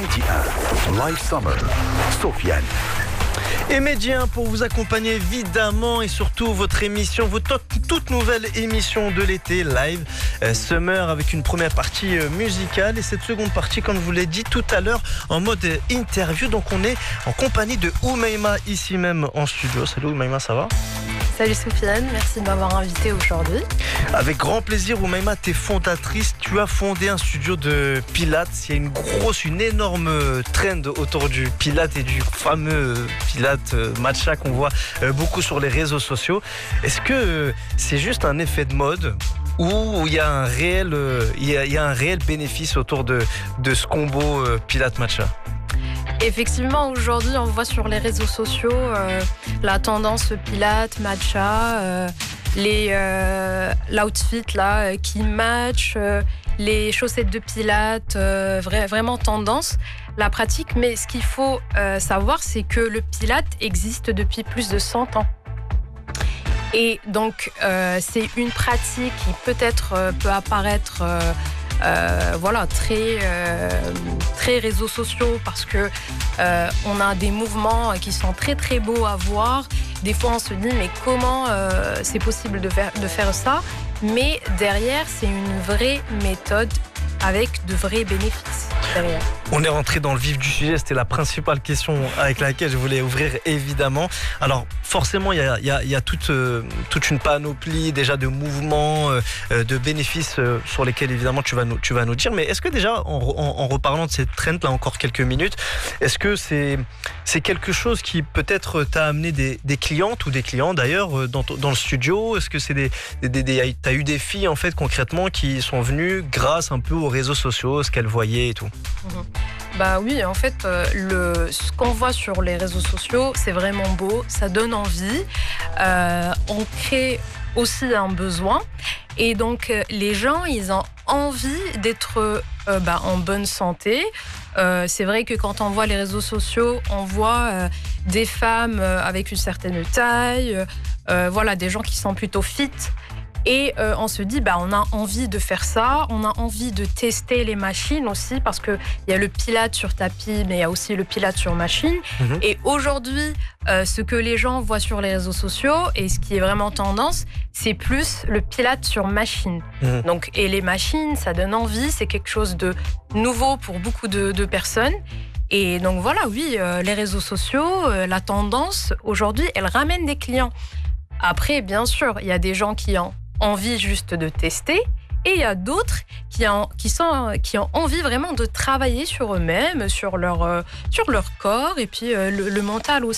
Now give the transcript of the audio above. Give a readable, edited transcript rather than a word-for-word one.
Midi 1, Live Summer, Sofiane. Et Midi 1 pour vous accompagner évidemment et surtout votre émission, votre toute nouvelle émission de l'été live Summer avec une première partie musicale et cette seconde partie comme je vous l'ai dit tout à l'heure en mode interview. Donc on est en compagnie de Oumaima ici même en studio. Salut Oumaima, ça va? Salut Sofiane, merci de m'avoir invité aujourd'hui. Avec grand plaisir Oumaima, tu es fondatrice, tu as fondé un studio de pilates. Il y a une énorme trend autour du pilates et du fameux pilates matcha qu'on voit beaucoup sur les réseaux sociaux. Est-ce que c'est juste un effet de mode ou il y a un réel bénéfice autour de ce combo pilates matcha? Effectivement, aujourd'hui, on voit sur les réseaux sociaux la tendance pilates, matcha, l'outfit là qui match, les chaussettes de pilates, vraiment tendance, la pratique. Mais ce qu'il faut savoir, c'est que le pilates existe depuis plus de 100 ans. Et donc, c'est une pratique qui peut-être peut apparaître très réseaux sociaux parce que on a des mouvements qui sont très très beaux à voir. Des fois on se dit mais comment c'est possible de faire ça, mais derrière c'est une vraie méthode avec de vrais bénéfices derrière. On est rentré dans le vif du sujet, c'était la principale question avec laquelle je voulais ouvrir évidemment. Alors forcément il y a toute une panoplie déjà de mouvements, de bénéfices sur lesquels évidemment tu vas nous dire. Mais est-ce que déjà en reparlant de cette trend là encore quelques minutes, est-ce que c'est quelque chose qui peut-être t'a amené des clientes ou des clients d'ailleurs dans le studio? Est-ce que c'est t'as eu des filles en fait concrètement qui sont venues grâce un peu aux réseaux sociaux, ce qu'elles voyaient et tout? Bah oui, en fait, ce qu'on voit sur les réseaux sociaux, c'est vraiment beau, ça donne envie. On crée aussi un besoin. Et donc, les gens, ils ont envie d'être en bonne santé. C'est vrai que quand on voit les réseaux sociaux, on voit des femmes avec une certaine taille, des gens qui sont plutôt fit. Et on se dit, on a envie de faire ça, on a envie de tester les machines aussi, parce qu'il y a le pilates sur tapis, mais il y a aussi le pilates sur machine. Et aujourd'hui, ce que les gens voient sur les réseaux sociaux, et ce qui est vraiment tendance, c'est plus le pilates sur machine. Donc, et les machines, ça donne envie, c'est quelque chose de nouveau pour beaucoup de personnes. Et donc voilà, oui, les réseaux sociaux, la tendance, aujourd'hui, elle ramène des clients. Après, bien sûr, il y a des gens qui ont envie juste de tester et il y a d'autres qui ont envie vraiment de travailler sur eux-mêmes, sur leur corps et puis le mental aussi.